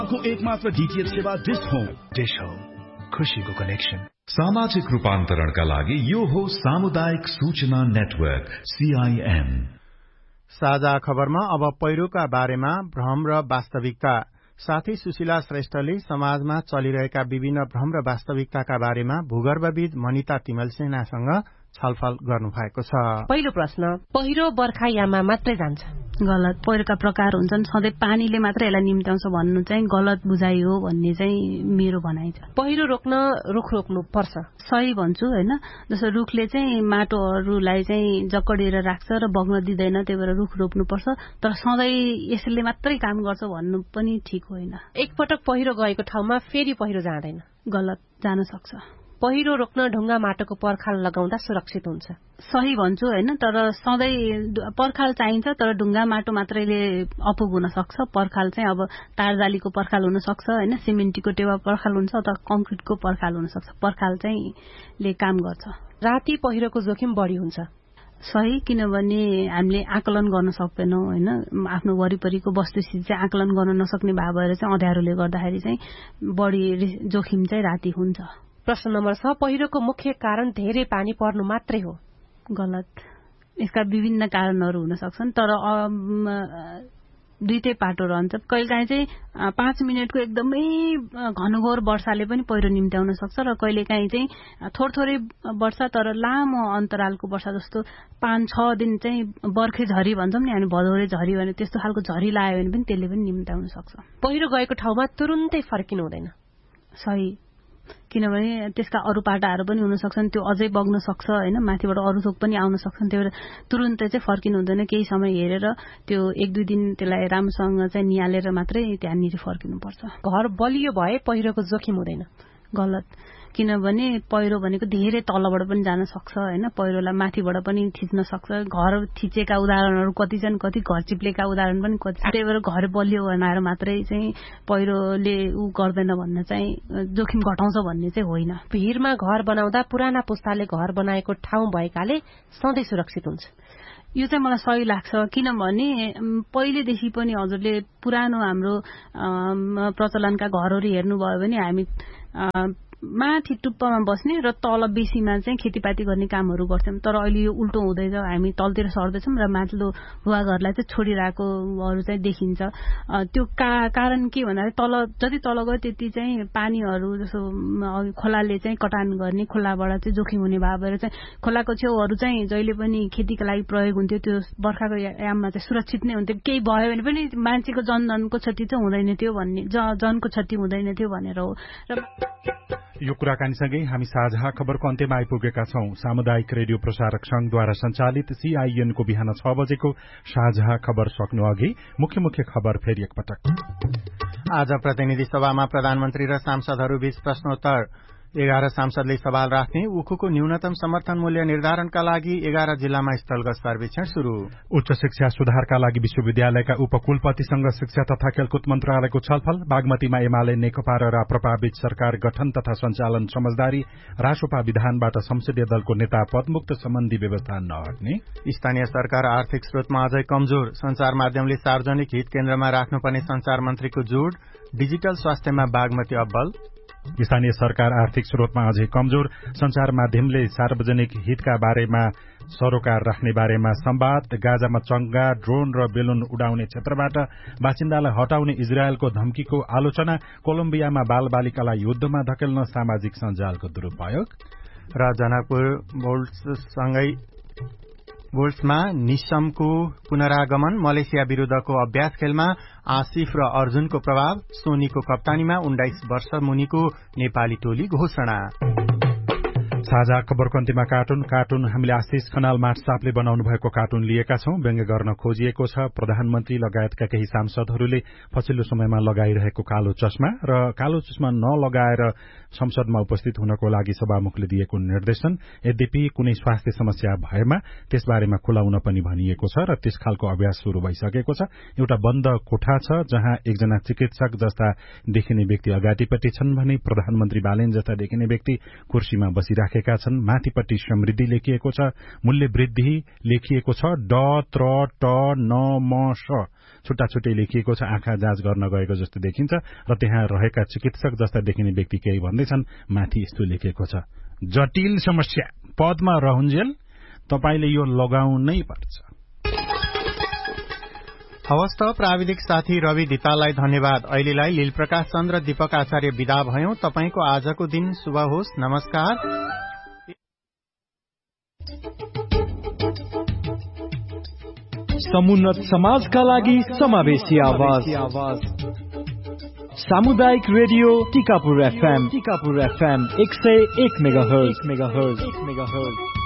को एकमात्र डीटीएच सेवा डिश होम खुशीको कनेक्सन। सामाजिक रूपान्तरणका लागि यो हो सामुदायिक सूचना नेटवर्क CIN। साझा खबरमा अब पहिरोका बारेमा भ्रम र वास्तविकता। साथै सुशीला श्रेष्ठले समाजमा चलिरहेका विभिन्न भ्रम र वास्तविकताका बारेमा भूगर्भविद मनिता तिमल सेनासँग छलफल गर्नुभएको छ। पहिलो प्रश्न, पहिरो बर्खायाममा मात्रै जान्छ? गलत। पहिरोका प्रकार हुन्छन्, सधैँ पानीले मात्रै यसलाई निम्त्याउँछ भन्नु चाहिँ गलत बुझाइ हो भन्ने चाहिँ मेरो भनाइ छ। पहिरो रोक्न रुख रोप्नु पर्छ? सही भन्छु हैन। जस्तो रुखले चाहिँ माटोहरूलाई चाहिँ जकडिएर राख्छ र बग्न दिँदैन, त्यही भएर रुख रोप्नु पर्छ। तर सधैँ यसले मात्रै काम गर्छ भन्नु पनि ठिक होइन। एकपटक पहिरो गएको ठाउँमा फेरि पहिरो जाँदैन? गलत, जान सक्छ। पहिरो रोक्न ढुङ्गा माटोको पर्खाल लगाउँदा सुरक्षित हुन्छ? सही भन्छु हैन। तर सधैँ पर्खाल चाहिन्छ, तर ढुङ्गा माटो मात्रैले अपुग हुन सक्छ। पर्खाल चाहिँ अब तारजालीको पर्खाल हुन सक्छ हैन, सिमेन्टीको टेवा पर्खाल हुन्छ अथवा कंक्रिटको पर्खाल हुन सक्छ। पर्खाल चाहिँ ले काम गर्छ। राति पहिरोको जोखिम बढी हुन्छ? सही, किनभने हामीले आकलन गर्न सक्दैनौं हैन। आफ्नो वरिपरिको वस्तुस्थिति चाहिँ आकलन गर्न नसक्ने भएर चाहिँ अँध्यारोले गर्दाखेरि चाहिँ बढी जोखिम चाहिँ राति हुन्छ। प्रश्न नम्बर 6, पहिरोको मुख्य कारण धेरै पानी पर्नु मात्रै हो? गलत। यसका विभिन्न कारणहरू हुन सक्छन्, तर दुईटै पाटो रहन्छ। कहिलेकाहीँ चाहिँ 5 मिनटको एकदमै घनघोर वर्षाले पनि पहिरो निम्त्याउन सक्छ र कहिलेकाहीँ चाहिँ थोरै वर्षा तर लामो अन्तरालको वर्षा, जस्तो 5-6 दिन चाहिँ बर्खे झरी भन्छौँ नि हामी, भदौरे झरी भने त्यस्तो खालको झरी लाग्यो भने पनि त्यसले पनि निम्त्याउन सक्छ। पहिरो गएको ठाउँमा तुरुन्तै फर्किनु हुँदैन? सही, किनभने त्यसका अरू पाटाहरू पनि हुन सक्छन्, त्यो अझै बग्न सक्छ हैन, माथिबाट अरू थोक पनि आउन सक्छन्। त्यही भएर तुरुन्तै चाहिँ फर्किनु हुँदैन, केही समय हेरेर त्यो 1-2 दिन त्यसलाई राम्रोसँग चाहिँ निहालेर मात्रै त्यहाँनिर फर्किनुपर्छ। घर बलियो भए पहिरोको जोखिम हुँदैन? गलत, किनभने पहिरो भनेको धेरै तलबाट पनि जान सक्छ हैन, पहिरोलाई माथिबाट पनि थिच्न सक्छ। घर थिचेका उदाहरणहरू कति छन्, कति घर चिप्लेका उदाहरण पनि कति। त्यही भएर घर बलियो बनाएर मात्रै चाहिँ पहिरोले गर्दैन भन्न चाहिँ जोखिम घटाउँछ भन्ने चाहिँ होइन। भिरमा घर बनाउँदा पुराना पुस्ताले घर बनाएको ठाउँ भएकाले सधैँ सुरक्षित हुन्छ? यो चाहिँ मलाई सही लाग्छ, किनभने पहिलेदेखि पनि हजुरले पुरानो हाम्रो प्रचलनका घरहरू हेर्नुभयो भने हामी माथि टुप्पामा बस्ने र तल बेसीमा चाहिँ खेतीपाती गर्ने कामहरू गर्थ्यौं। तर अहिले यो उल्टो हुँदैछ, हामी तलतिर सर्दैछौँ र माथिल्लो भुवाघरलाई चाहिँ छोडिरहेकोहरू चाहिँ देखिन्छ। त्यो कारण के भन्दाखेरि तल जति तल गयो त्यति चाहिँ पानीहरू जस्तो खोलाले चाहिँ कटान गर्ने, खोलाबाट चाहिँ जोखिम हुने भएर चाहिँ खोलाको छेउहरू चाहिँ जहिले पनि खेतीको लागि प्रयोग हुन्थ्यो। त्यो बर्खाको याममा चाहिँ सुरक्षित नै हुन्थ्यो। केही भयो भने पनि मान्छेको जनधनको क्षति चाहिँ हुँदैन थियो भन्ने, जनको क्षति हुँदैन थियो भनेर हो। र यो कुराकानीसँगै हामी साझा खबरको अन्त्यमा आइपुगेका छौं। सामुदायिक रेडियो प्रसारक संघद्वारा संचालित CIN को बिहान 6 बजेको साझा खबर सक्नु अघि मुख्य खबर फेरि एकपटक। आज प्रतिनिधि सभामा प्रधानमन्त्री र सांसदहरूबीच प्रश्नोत्तर। 11 सांसदले सवाल राख्ने। उखुको न्यूनतम समर्थन मूल्य निर्धारणका लागि 11 जिल्लामा स्थलगत सर्वेक्षण शुरू। उच्च शिक्षा सुधारका लागि विश्वविद्यालयका उपकुलपतिसँग शिक्षा तथा खेलकुद मन्त्रालयको छलफल। बागमतीमा एमाले नेकपा र राप्रपा बीच सरकार गठन तथा सञ्चालन समझदारी। रासोपा विधानबाट संसदीय दलको नेता पदमुक्त सम्बन्धी व्यवस्था नहट्ने। स्थानीय सरकार आर्थिक स्रोतमा अझै कमजोर। संचार माध्यमले सार्वजनिक हित केन्द्रमा राख्नुपर्ने संचार मन्त्रीको जोड। डिजिटल स्वास्थ्यमा बागमती अब्बल। स्थानीय सरकार आर्थिक स्रोतमा अझै कमजोर। संचार माध्यमले सार्वजनिक हितका बारेमा सरोकार राख्ने बारेमा संवाद। गाजामा चंगा, ड्रोन र बेलुन उडाउने क्षेत्रबाट बासिन्दालाई हटाउने इजरायलको धम्कीको आलोचना। कोलम्बियामा बालबालिकालाई युद्धमा धकेल्न सामाजिक सञ्जालको दुरूपयोग। र जनकपुर बोल्ट्समा निशमको पुनरागमन। मलेसिया विरूद्धको अभ्यास खेलमा आसिफ र अर्जुनको प्रभाव। सोनीको कप्तानीमा 19 वर्ष मुनिको नेपाली टोली घोषणा। साझा खबरको अन्त्यमा कार्टुन हामीले आशिष खनाल माटसापले बनाउनु भएको कार्टुन लिएका छौं। व्यङ्ग्य गर्न खोजिएको छ। प्रधानमन्त्री लगायतका केही सांसदहरूले पछिल्लो समयमा लगाइरहेको कालो चस्मा र कालो चस्मा नलगाएर संसदमा उपस्थित हुनको लागि सभामुखले दिएको निर्देशन। यद्यपि कुनै स्वास्थ्य समस्या भएमा त्यसबारेमा खुलाउन पनि भनिएको छ र त्यस खालको अभ्यास शुरू भइसकेको छ। एउटा बन्द कोठा छ जहाँ एकजना चिकित्सक जस्ता देखिने व्यक्ति अगाडिपट्टि छन् भने प्रधानमन्त्री बालेन जस्ता देखिने व्यक्ति कुर्सीमा बसिराखेका छन्। माथिपट्टि समृद्धि लेखिएको छ। मूल्य वृद्धि लेखिएको छ। ड त्र ट न म श छुट्टा छुट्टै लेखिएको छ। आँखा जाँच गर्न गएको जस्तो देखिन्छ र त्यहाँ रहेका चिकित्सक जस्ता देखिने व्यक्ति केही भन्दैछन्। माथि यस्तो लेखिएको छ, जटिल समस्या, पदमा रहुन्जेल तपाईले यो लगाउनै पर्छ। हवस् त, प्राविधिक साथी रवि धिताललाई धन्यवाद। अहिलेलाई लील प्रकाश चन्द्र दीपक आचार्य विदा भयौं। तपाईको आजको दिन शुभ होस्। नमस्कार। समुन्नत समाजका लागि समावेशी आवाज सामुदायिक रेडियो टिकापुर FM 101 मेगाहर्ज।